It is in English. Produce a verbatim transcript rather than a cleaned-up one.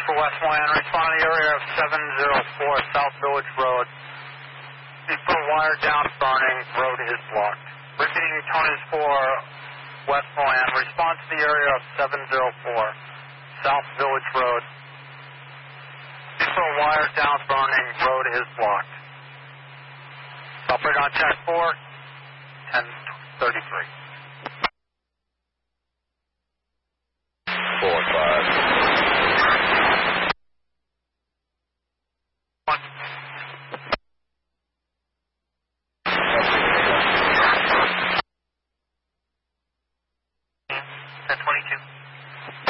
for West Moyan, respond to the area of seven zero four South Village Road. Please put a wire down, burning, road is blocked. Repeating, Tony is for West Moyan, respond to the area of seven zero four South Village Road. Please put a wire down, burning, road is blocked. Operate on check four, ten thirty-three.